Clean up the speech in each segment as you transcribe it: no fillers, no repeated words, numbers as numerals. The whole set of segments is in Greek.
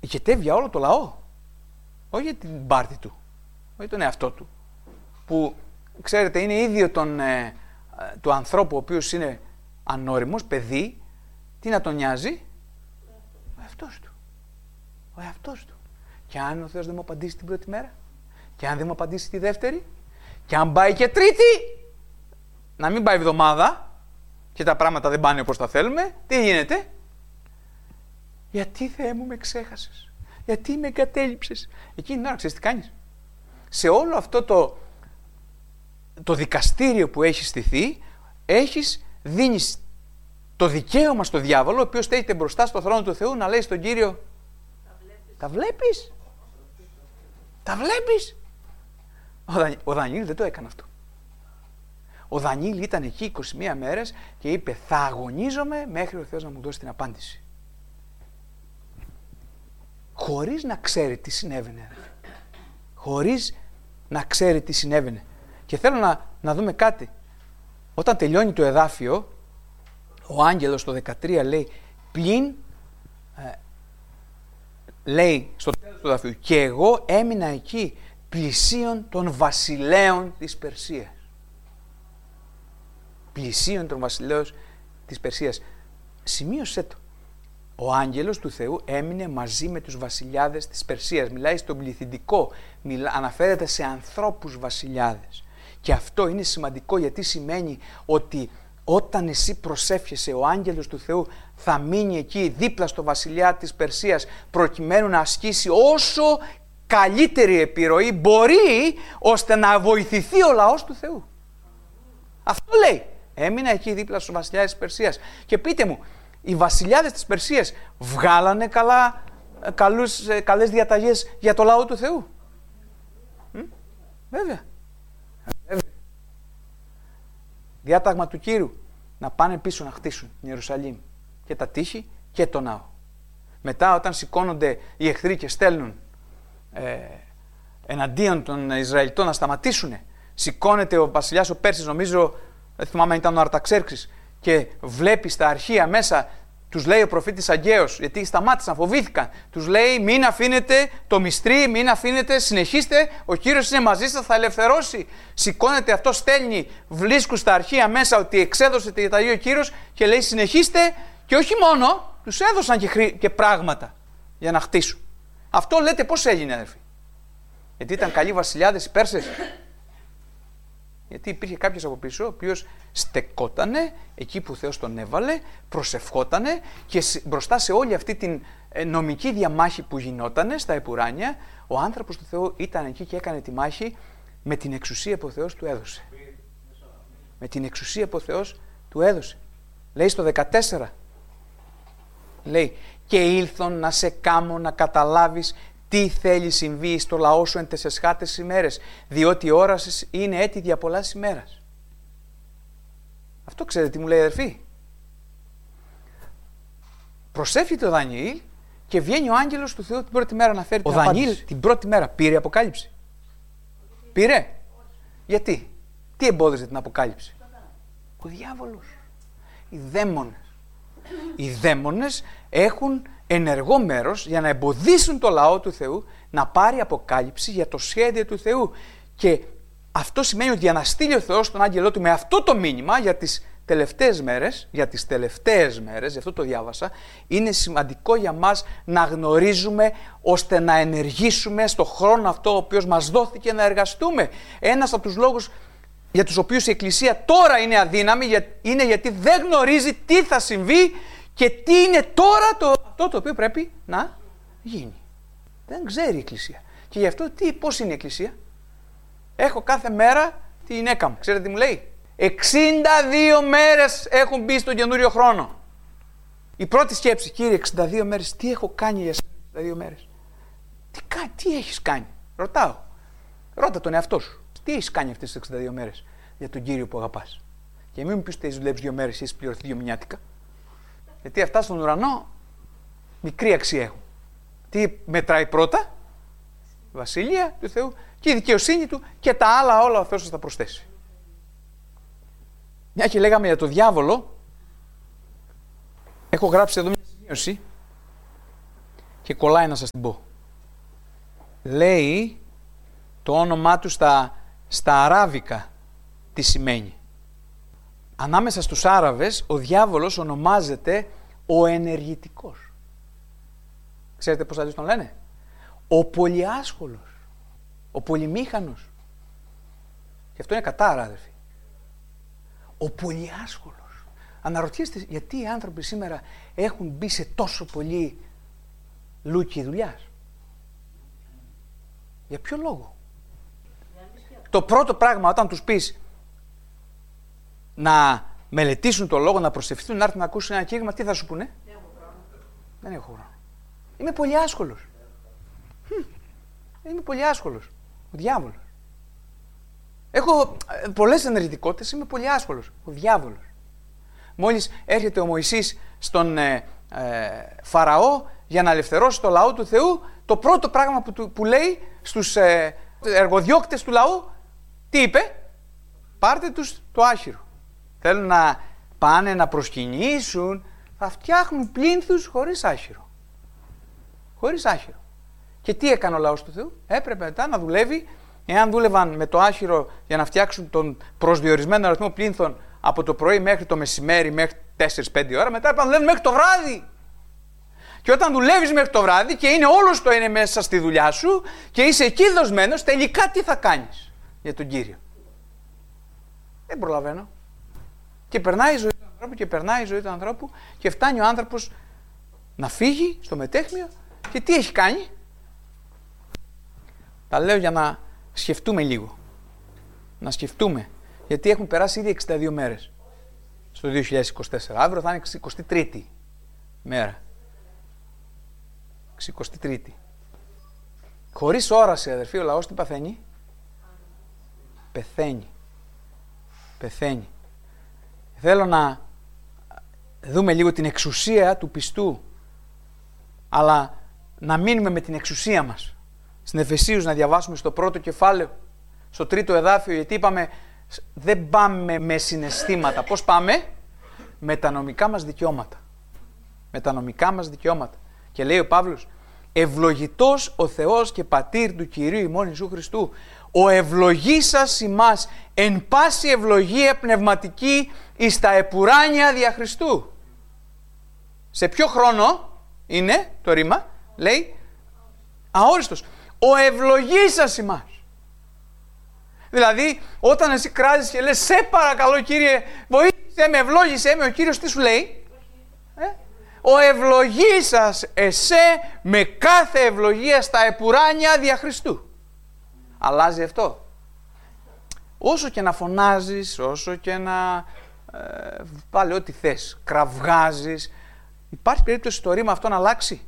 οικετεύει για όλο το λαό. Όχι για την πάρτη του, όχι τον εαυτό του. Που, ξέρετε, είναι ίδιο του ανθρώπου ο οποίος είναι ανώριμος, παιδί, τι να τον νοιάζει? Ο εαυτός του. Ο εαυτός του. Και αν ο Θεός δεν μου απαντήσει την πρώτη μέρα, και αν δεν μου απαντήσει τη δεύτερη, και αν πάει και τρίτη, να μην πάει εβδομάδα και τα πράγματα δεν πάνε όπως τα θέλουμε, τι γίνεται? Γιατί, Θεέ μου, με ξέχασες? Γιατί με εγκατέλειψες? Εκείνη την ώρα ξέρεις τι κάνεις? Σε όλο αυτό το δικαστήριο που έχει στηθεί, δίνεις το δικαίωμα στο διάβολο, ο οποίος στέκεται μπροστά στο θρόνο του Θεού, να λέει στον Κύριο, τα βλέπεις? Τα βλέπεις? Ο Δανιήλ δεν το έκανε αυτό. Ο Δανιήλ ήταν εκεί 21 μέρες και είπε, θα αγωνίζομαι μέχρι ο Θεός να μου δώσει την απάντηση. Χωρίς να ξέρει τι συνέβαινε. Χωρίς να ξέρει τι συνέβαινε. Και θέλω να δούμε κάτι. Όταν τελειώνει το εδάφιο, ο άγγελος το 13 λέει, πλην, λέει στο τέλος του εδάφιου, και εγώ έμεινα εκεί πλησίον των βασιλέων της Περσίας. Πλησίον των βασιλέων της Περσίας. Σημείωσέ το. Ο άγγελος του Θεού έμεινε μαζί με τους βασιλιάδες της Περσίας. Μιλάει στον πληθυντικό, αναφέρεται σε ανθρώπους βασιλιάδες. Και αυτό είναι σημαντικό γιατί σημαίνει ότι όταν εσύ προσεύχεσαι, ο άγγελος του Θεού θα μείνει εκεί δίπλα στο βασιλιά της Περσίας προκειμένου να ασκήσει όσο καλύτερη επιρροή μπορεί ώστε να βοηθηθεί ο λαός του Θεού. Αυτό λέει. Έμεινα εκεί δίπλα στο βασιλιά της Περσίας. Και πείτε μου, οι βασιλιάδες της Περσίας βγάλανε καλές διαταγές για το λαό του Θεού? Βέβαια. Διάταγμα του Κύρου, να πάνε πίσω να χτίσουν την Ιερουσαλήμ και τα τείχη και το ναό. Μετά όταν σηκώνονται οι εχθροί και στέλνουν εναντίον των Ισραηλιτών να σταματήσουν, σηκώνεται ο βασιλιάς ο Πέρσης, νομίζω, δεν θυμάμαι αν ήταν ο Αρταξέρξης, και βλέπει στα αρχεία μέσα, τους λέει ο προφήτης Αγκαίος, γιατί σταμάτησαν, φοβήθηκαν. Τους λέει, μην αφήνετε το μυστρί, μην αφήνετε, συνεχίστε, ο Κύριος είναι μαζί σας, θα ελευθερώσει. Σηκώνεται αυτό, στέλνει βρίσκους στα αρχεία μέσα ότι εξέδωσε τη διαταγή ο Κύριος και λέει, συνεχίστε, και όχι μόνο, τους έδωσαν και πράγματα για να χτίσουν. Αυτό λέτε πώς έγινε, αδερφοί? Γιατί ήταν καλοί βασιλιάδες οι Πέρσες? Γιατί υπήρχε κάποιος από πίσω ο οποίος στεκότανε εκεί που ο Θεός τον έβαλε, προσευχότανε και μπροστά σε όλη αυτή την νομική διαμάχη που γινότανε στα επουράνια, ο άνθρωπος του Θεού ήταν εκεί και έκανε τη μάχη με την εξουσία που ο Θεός του έδωσε. Με την εξουσία που ο Θεός του έδωσε. Λέει στο 14, λέει, και ήλθον να σε κάμω να καταλάβεις τι θέλει συμβεί στο λαό σου εν τες εσχάτες ημέρες, διότι η ώρα σας είναι έτη δια πολλάς ημέρας. Αυτό ξέρετε τι μου λέει, αδερφοί? Προσεύχεται ο Δανιήλ και βγαίνει ο άγγελος του Θεού την πρώτη μέρα να φέρει την απάντηση. Ο Δανιήλ την πρώτη μέρα πήρε αποκάλυψη? Πήρε? Γιατί? Τι εμπόδιζε την αποκάλυψη? Ο διάβολος. Οι δαίμονες. Οι δαίμονες έχουν ενεργό μέρος για να εμποδίσουν το λαό του Θεού να πάρει αποκάλυψη για το σχέδιο του Θεού. Και αυτό σημαίνει ότι για να στείλει ο Θεός τον άγγελό του με αυτό το μήνυμα για τις τελευταίες μέρες, γι' αυτό το διάβασα, είναι σημαντικό για μας να γνωρίζουμε ώστε να ενεργήσουμε στο χρόνο αυτό ο οποίος μας δόθηκε να εργαστούμε. Ένας από τους λόγους για τους οποίους η Εκκλησία τώρα είναι αδύναμη είναι γιατί δεν γνωρίζει τι θα συμβεί και τι είναι τώρα αυτό το οποίο πρέπει να γίνει. Δεν ξέρει η Εκκλησία. Και γι' αυτό πώς είναι η Εκκλησία? Έχω κάθε μέρα την έκαμ. Ξέρετε τι μου λέει? 62 μέρες έχουν μπει στον καινούριο χρόνο. Η πρώτη σκέψη, Κύριε, 62 μέρες, τι έχω κάνει για 62 μέρες? Τι έχεις κάνει? Ρωτάω. Ρώτα τον εαυτό σου. Τι έχεις κάνει αυτές τις 62 μέρες για τον Κύριο που αγαπάς? Και μην μου πεις ότι έχεις δουλέψει 2 μέρες ή έχεις πληρωθεί 2 μηνιάτικα. Γιατί αυτά στον ουρανό μικρή αξία έχουν. Τι μετράει πρώτα? Η βασιλεία του Θεού και η δικαιοσύνη του, και τα άλλα όλα ο Θεός θα τα προσθέσει. Μια και λέγαμε για το διάβολο, έχω γράψει εδώ μια σημείωση. και κολλάει να σας την πω. Λέει το όνομά του στα αράβικα τι σημαίνει. Ανάμεσα στους Άραβες ο διάβολος ονομάζεται ο ενεργητικός. Ξέρετε πώς αλλιώς τον λένε? Ο πολυάσχολος, ο πολυμήχανος. Και αυτό είναι κατάρα, αδερφοί. Ο πολυάσχολος. Αναρωτιέστε γιατί οι άνθρωποι σήμερα έχουν μπει σε τόσο πολύ λούκι δουλειάς. Για ποιο λόγο? Το πρώτο πράγμα όταν τους πεις να μελετήσουν το λόγο, να προσευχηθούν, να έρθουν να ακούσουν ένα κήρυγμα, τι θα σου πούνε? Δεν έχω χρόνο. Είμαι πολύ άσχολος. Είμαι πολύ άσχολος. Ο διάβολος. Έχω πολλές ενεργητικότητες, είμαι πολύ άσχολος. Ο διάβολος. Μόλις έρχεται ο Μωυσής στον Φαραώ για να ελευθερώσει το λαό του Θεού, το πρώτο πράγμα που λέει στους εργοδιώκτες του λαού, τι είπε? Πάρτε τους το άχυρο. Θέλουν να πάνε να προσκυνήσουν, θα φτιάχνουν πλήνθους χωρίς άχυρο. Χωρίς άχυρο. Και τι έκανε ο λαός του Θεού? Έπρεπε μετά να δουλεύει. Εάν δούλευαν με το άχυρο για να φτιάξουν τον προσδιορισμένο αριθμό πλήνθων από το πρωί μέχρι το μεσημέρι, μέχρι 4-5 ώρα, μετά έπρεπε να δουλεύουν μέχρι το βράδυ. Και όταν δουλεύεις μέχρι το βράδυ και είναι όλος το είναι μέσα στη δουλειά σου και είσαι εκεί δοσμένος, τελικά τι θα κάνεις για τον Κύριο? Δεν προλαβαίνω. Και περνάει η ζωή του ανθρώπου και περνάει η ζωή του ανθρώπου και φτάνει ο άνθρωπος να φύγει στο μετέχμιο και τι έχει κάνει? Τα λέω για να σκεφτούμε λίγο. Να σκεφτούμε. Γιατί έχουν περάσει ήδη 62 μέρες στο 2024. Αύριο θα είναι 23η μέρα. 23η. Χωρίς όραση, αδερφοί, ο λαός τι παθαίνει? Πεθαίνει. Πεθαίνει. Θέλω να δούμε λίγο την εξουσία του πιστού, αλλά να μείνουμε με την εξουσία μας. Στην Εφεσίους να διαβάσουμε στο πρώτο κεφάλαιο, στο τρίτο εδάφιο, γιατί είπαμε δεν πάμε με συναισθήματα. Πώς πάμε? Με τα νομικά μας δικαιώματα. Με τα νομικά μας δικαιώματα. Και λέει ο Παύλος, ευλογητός ο Θεός και Πατήρ του Κυρίου ημών Ιησού Χριστού, ο ευλογήσας ημάς εν πάση ευλογία πνευματική εις τα επουράνια δια Χριστού. Σε ποιο χρόνο είναι το ρήμα? Λέει αόριστος. Ο ευλογήσας ημάς. Δηλαδή όταν εσύ κράζεις και λες σε παρακαλώ Κύριε βοήθησέ με, ευλόγησέ με, ο Κύριος τι σου λέει? Ο ευλογήσας εσέ με κάθε ευλογία στα επουράνια δια Χριστού. Αλλάζει αυτό? Όσο και να φωνάζεις, όσο και να πάλι ό,τι θες, κραυγάζεις, υπάρχει περίπτωση το ρήμα αυτό να αλλάξει?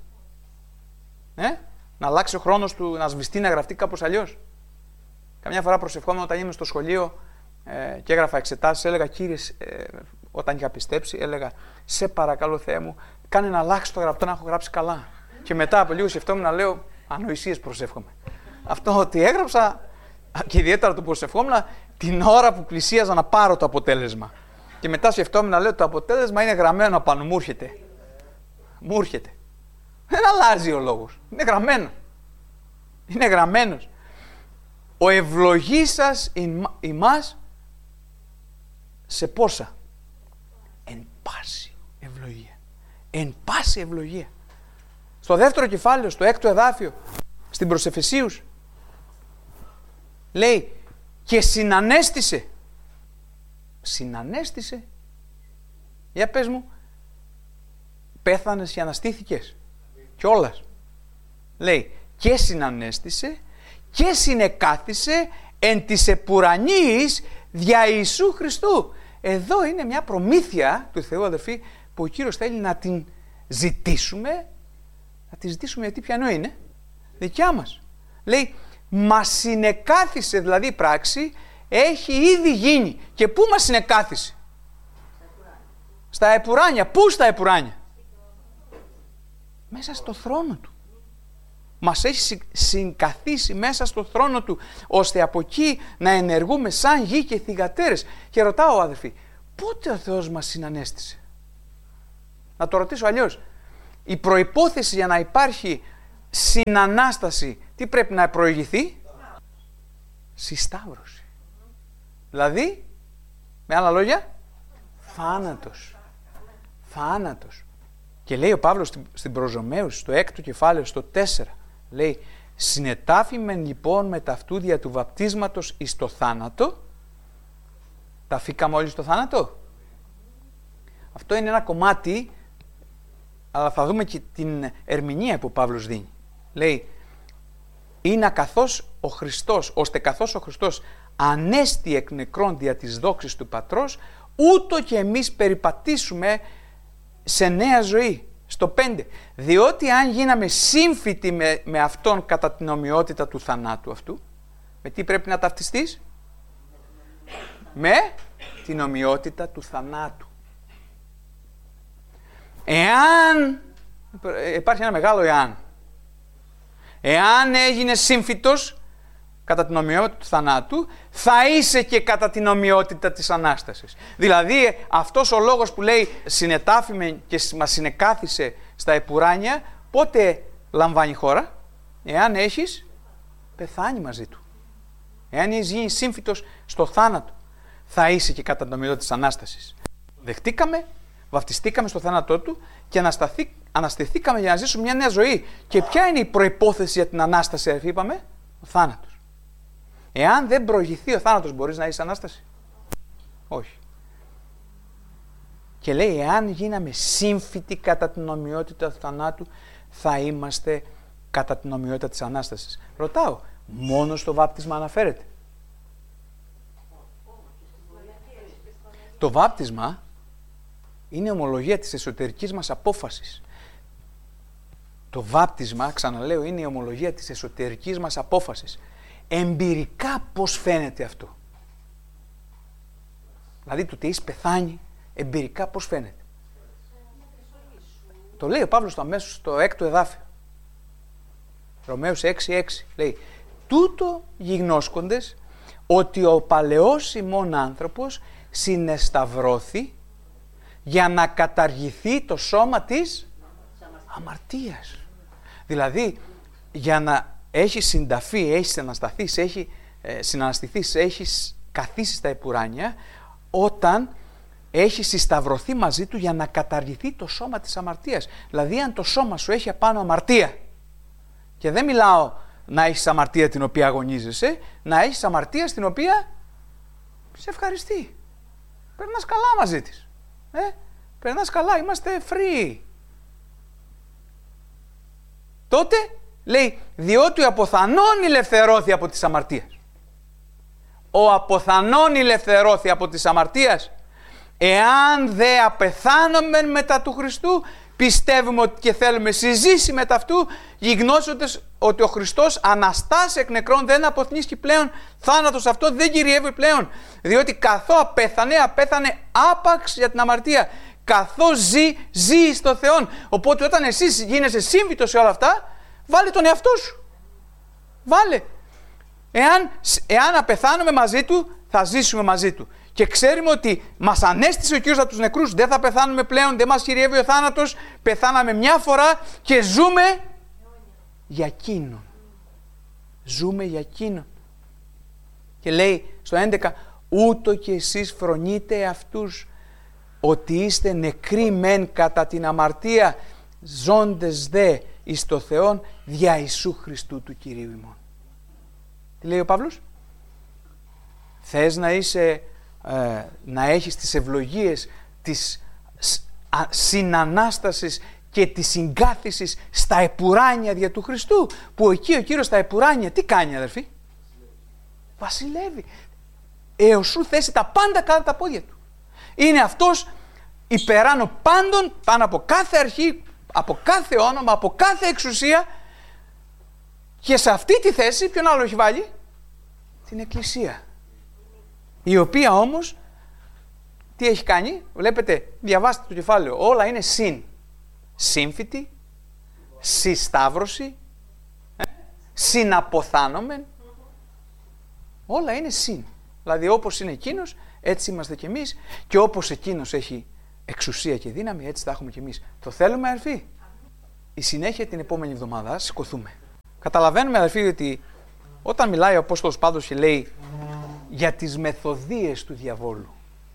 Να αλλάξει ο χρόνος του, να σβηστεί, να γραφτεί κάπως αλλιώς? Καμιά φορά προσευχόμουν όταν ήμουν στο σχολείο και έγραφα εξετάσεις, έλεγα Κύριε, όταν είχα πιστέψει, έλεγα σε παρακαλώ Θεέ μου, κάνε να αλλάξει το γραπτό να έχω γράψει καλά. Και μετά από λίγο σκεφτόμουν να λέω ανοησίες προσεύχομαι. Αυτό ότι έγραψα και ιδιαίτερα το προσευχόμουν την ώρα που πλησίαζα να πάρω το αποτέλεσμα. Και μετά σκεφτόμουν να λέω το αποτέλεσμα είναι γραμμένο απάνω, μου έρχεται. Μου έρχεται. Δεν αλλάζει ο λόγος. Είναι γραμμένο. Είναι γραμμένος. Ο ευλογήσας ημάς σε πόσα? Εν πάση ευλογία. Εν πάση ευλογία. Στο δεύτερο κεφάλαιο, στο έκτο εδάφιο, στην προς Εφεσίους, λέει και συνανέστησε. Συνανέστησε. Για πες μου, πέθανες και αναστήθηκες? Κιόλας. Λέει και συνανέστησε και συνεκάθισε εν της επουρανίης δια Ιησού Χριστού. Εδώ είναι μια προμήθεια του Θεού, αδερφοί, που ο Κύριος θέλει να την ζητήσουμε. Να τη ζητήσουμε γιατί πιανό είναι? Δικιά μας. Λέει μας συνεκάθισε, δηλαδή η πράξη έχει ήδη γίνει. Και πού μας συνεκάθισε? Στα επουράνια. Πού στα επουράνια? Μέσα στο θρόνο του. Μας έχει συγκαθίσει μέσα στο θρόνο του, ώστε από εκεί να ενεργούμε σαν γη και θυγατέρες. Και ρωτάω, αδελφοί, πότε ο Θεός μας συνανέστησε? Να το ρωτήσω αλλιώς. Η προϋπόθεση για να υπάρχει συνανάσταση, τι πρέπει να προηγηθεί? Συσταύρωση. Δηλαδή, με άλλα λόγια, θάνατος. Θάνατος. Και λέει ο Παύλος στην προς Ρωμαίους, στο 6ο κεφάλαιο, στο 4, λέει, συνετάφημεν λοιπόν με ταυτού δια του βαπτίσματος εις το θάνατο. Ταφήκαμε όλοι στο θάνατο. Αυτό είναι ένα κομμάτι, αλλά θα δούμε και την ερμηνεία που ο Παύλος δίνει. Λέει, είναι καθώς ο Χριστός, ώστε καθώς ο Χριστός ανέστη εκ νεκρών δια της δόξης του Πατρός, ούτω και εμείς περιπατήσουμε σε νέα ζωή. Στο 5. Διότι αν γίναμε σύμφυτοι με Αυτόν κατά την ομοιότητα του θανάτου αυτού, με τι πρέπει να ταυτιστείς? Με την ομοιότητα του θανάτου. Εάν, υπάρχει ένα μεγάλο εάν έγινες σύμφυτος κατά την ομοιότητα του θανάτου, θα είσαι και κατά την ομοιότητα της Ανάστασης. Δηλαδή αυτός ο λόγος που λέει συνετάφημε και μας συνεκάθισε στα επουράνια, πότε λαμβάνει χώρα? Εάν έχεις πεθάνει μαζί του. Εάν έχεις γίνει σύμφυτος στο θάνατο, θα είσαι και κατά την ομοιότητα της Ανάστασης. Δεχτήκαμε, βαφτιστήκαμε στο θάνατό του και αναστηθήκαμε για να ζήσουμε μια νέα ζωή. Και ποια είναι η προϋπόθεση για την Ανάσταση, είπαμε? Ο θάνατος. Εάν δεν προηγηθεί ο θάνατος, μπορείς να έχεις Ανάσταση? Όχι. Και λέει, εάν γίναμε σύμφυτοι κατά την ομοιότητα του θανάτου, θα είμαστε κατά την ομοιότητα της Ανάστασης. Ρωτάω, μόνο στο βάπτισμα αναφέρεται? Το βάπτισμα είναι ομολογία της εσωτερικής μας απόφασης. Το βάπτισμα, ξαναλέω, είναι η ομολογία της εσωτερικής μας απόφασης. Εμπειρικά πώς φαίνεται αυτό? Δηλαδή το ότι έχεις πεθάνει, εμπειρικά πώς φαίνεται? Το λέει ο Παύλος αμέσως στο 6ο εδάφιο. Ρωμαίους 6:6 λέει, τούτο γιγνώσκοντες ότι ο παλαιός ημών άνθρωπος συνεσταυρώθη για να καταργηθεί το σώμα της αμαρτίας. Δηλαδή για να έχει συνταφεί, έχει ανασταθεί, έχει συναναστηθεί, έχει καθίσει στα επουράνια, όταν έχει συσταυρωθεί μαζί του για να καταργηθεί το σώμα της αμαρτίας. Δηλαδή αν το σώμα σου έχει απάνω αμαρτία, και δεν μιλάω να έχεις αμαρτία την οποία αγωνίζεσαι, να έχεις αμαρτία στην οποία σε ευχαριστεί. Περνάς καλά μαζί της. Περνάς καλά, είμαστε free. Τότε λέει, διότι ο αποθανών ηλευθερώθη από τις αμαρτίες. Ο αποθανών ηλευθερώθη από τις αμαρτίες. Εάν δε απεθάνομεν μετά του Χριστού, πιστεύουμε ότι και θέλουμε συζήσει μετά αυτού, γιγνώσοντες ότι ο Χριστός αναστάσει εκ νεκρών, δεν αποθνίσκει πλέον θάνατος, αυτό δεν κυριεύει πλέον. Διότι καθώ απέθανε άπαξ για την αμαρτία. Καθώς ζει στο Θεόν. Οπότε όταν εσείς γίνεσαι σύμβητος σε όλα αυτά, βάλε τον εαυτό σου. Βάλε. Εάν απεθάνουμε μαζί του, θα ζήσουμε μαζί του. Και ξέρουμε ότι μας ανέστησε ο Κύριος από τους νεκρούς, δεν θα πεθάνουμε πλέον, δεν μας κυριεύει ο θάνατος, πεθάναμε μια φορά και ζούμε για Εκείνον. Ζούμε για Εκείνον. Και λέει στο 11, ούτω και εσείς φρονείτε αυτούς ότι είστε νεκροί μεν κατά την αμαρτία, ζώντες δε εις το Θεόν δια Ιησού Χριστού του Κυρίου ημών. Τι λέει ο Παύλος? Θες να έχεις τις ευλογίες της συνανάστασης και της συγκάθισης στα επουράνια δια του Χριστού, που εκεί ο Κύριος στα επουράνια τι κάνει, αδερφοί? Βασιλεύει. Έως σου θέσει τα πάντα κάτω τα πόδια του. Είναι αυτός υπεράνω πάντων, πάνω από κάθε αρχή, από κάθε όνομα, από κάθε εξουσία, και σε αυτή τη θέση ποιον άλλο έχει βάλει? Την Εκκλησία. Η οποία όμως τι έχει κάνει? Βλέπετε, διαβάστε το κεφάλαιο, όλα είναι συν. Σύμφυτη, συσταύρωση, συναποθάνομεν, όλα είναι συν. Δηλαδή όπως είναι εκείνος, έτσι είμαστε κι εμείς, και όπως εκείνος έχει εξουσία και δύναμη, έτσι θα έχουμε κι εμείς. Το θέλουμε, αδερφοί? η συνέχεια την επόμενη εβδομάδα, σηκωθούμε. Καταλαβαίνουμε, αδελφοί, ότι όταν μιλάει ο Απόστολος Παύλος και λέει για τις μεθοδίες του διαβόλου,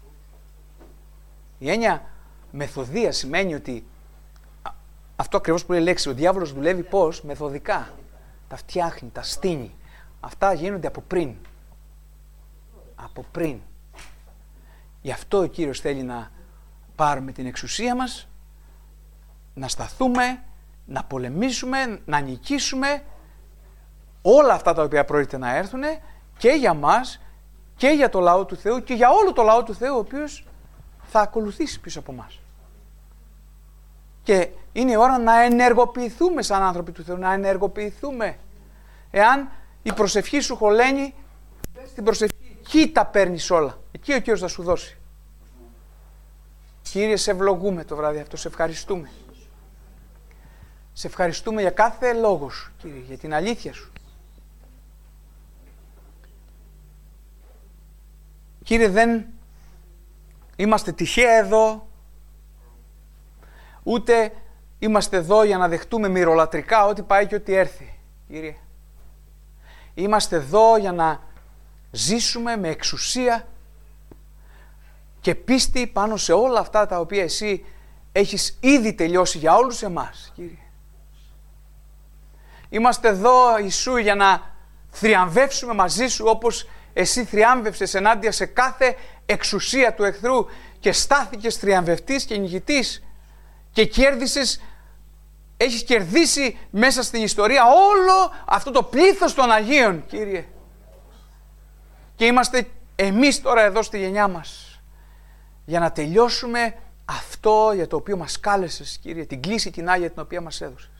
η έννοια μεθοδία σημαίνει ότι αυτό ακριβώς που λέει η λέξη, ο διάβολος δουλεύει πώς? Μεθοδικά. Τα φτιάχνει, τα στείνει. Αυτά γίνονται από πριν. Από πριν. Γι' αυτό ο Κύριος θέλει να πάρουμε την εξουσία μας, να σταθούμε, να πολεμήσουμε, να νικήσουμε όλα αυτά τα οποία πρόκειται να έρθουν και για μας και για το λαό του Θεού και για όλο το λαό του Θεού, ο οποίος θα ακολουθήσει πίσω από μας. Και είναι η ώρα να ενεργοποιηθούμε σαν άνθρωποι του Θεού, να ενεργοποιηθούμε. Εάν η προσευχή σου χωλαίνει, στην προσευχή, εκεί τα παίρνεις όλα. Εκεί ο Κύριος θα σου δώσει. Κύριε, σε ευλογούμε το βράδυ αυτό, σε ευχαριστούμε. Σε ευχαριστούμε για κάθε λόγο σου, Κύριε, για την αλήθεια σου. Κύριε, δεν είμαστε τυχαία εδώ, ούτε είμαστε εδώ για να δεχτούμε μυρολατρικά ό,τι πάει και ό,τι έρθει, Κύριε. Είμαστε εδώ για να ζήσουμε με εξουσία και πίστη πάνω σε όλα αυτά τα οποία εσύ έχεις ήδη τελειώσει για όλους εμάς, Κύριε. Είμαστε εδώ, Ιησού, για να θριαμβεύσουμε μαζί σου όπως εσύ θριάμβευσες ενάντια σε κάθε εξουσία του εχθρού και στάθηκες θριαμβευτής και νικητής και έχεις κερδίσει μέσα στην ιστορία όλο αυτό το πλήθος των Αγίων, Κύριε. Και είμαστε εμείς τώρα εδώ στη γενιά μας για να τελειώσουμε αυτό για το οποίο μας κάλεσες, Κύριε, την κλήση την Άγια την οποία μας έδωσες.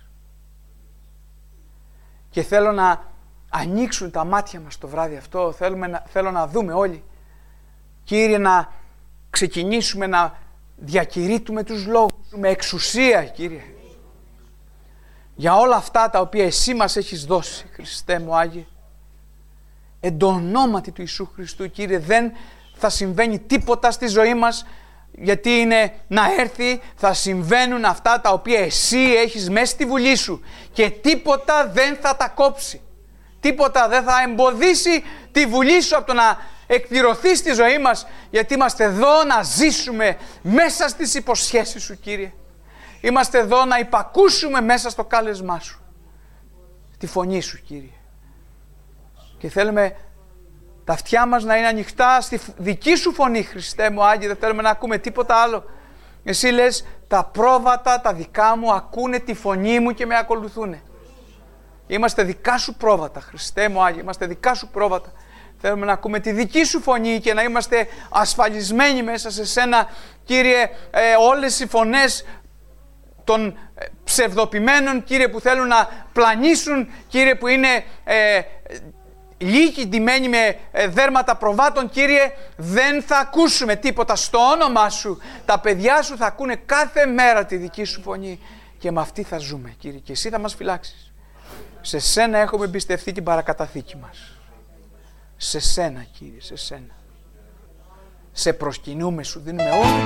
Και θέλω να ανοίξουν τα μάτια μας το βράδυ αυτό, θέλω να δούμε όλοι, Κύριε, να ξεκινήσουμε να διακηρύττουμε τους λόγους με εξουσία, Κύριε, για όλα αυτά τα οποία εσύ μας έχεις δώσει, Χριστέ μου Άγιε. Εν το ονόματι του Ιησού Χριστού, Κύριε, δεν θα συμβαίνει τίποτα στη ζωή μας γιατί είναι να έρθει, θα συμβαίνουν αυτά τα οποία εσύ έχεις μέσα στη βουλή σου και τίποτα δεν θα τα κόψει. Τίποτα δεν θα εμποδίσει τη βουλή σου από το να εκπληρωθεί στη ζωή μας, γιατί είμαστε εδώ να ζήσουμε μέσα στις υποσχέσεις σου, Κύριε. Είμαστε εδώ να υπακούσουμε μέσα στο κάλεσμά σου, τη φωνή σου, Κύριε. Και θέλουμε τα αυτιά μας να είναι ανοιχτά στη δική σου φωνή, Χριστέ μου Άγιε, δεν θέλουμε να ακούμε τίποτα άλλο. Εσύ λες, τα πρόβατα τα δικά μου ακούνε τη φωνή μου και με ακολουθούνε. Είμαστε δικά σου πρόβατα, Χριστέ μου Άγιε, είμαστε δικά σου πρόβατα. Θέλουμε να ακούμε τη δική σου φωνή και να είμαστε ασφαλισμένοι μέσα σε σένα, Κύριε. Όλες οι φωνές των ψευδοποιημένων, Κύριε, που θέλουν να πλανήσουν, Κύριε, που είναι λύκοι ντυμένοι με δέρματα προβάτων, Κύριε, δεν θα ακούσουμε τίποτα στο όνομά σου. Τα παιδιά σου θα ακούνε κάθε μέρα τη δική σου φωνή και με αυτή θα ζούμε, Κύριε, και εσύ θα μας φυλάξεις. Σε σένα έχουμε εμπιστευτεί την παρακαταθήκη μας. Σε σένα, Κύριε, σε σένα. Σε προσκυνούμε, σου δίνουμε όλη.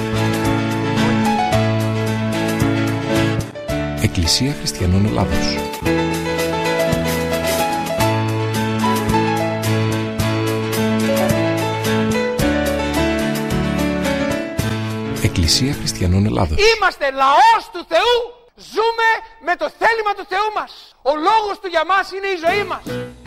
Εκκλησία Χριστιανών Ελλάδος. Εκκλησία Χριστιανών Ελλάδος. Είμαστε λαός του Θεού. Ζούμε με το θέλημα του Θεού μας. Ο λόγος του για μας είναι η ζωή μας.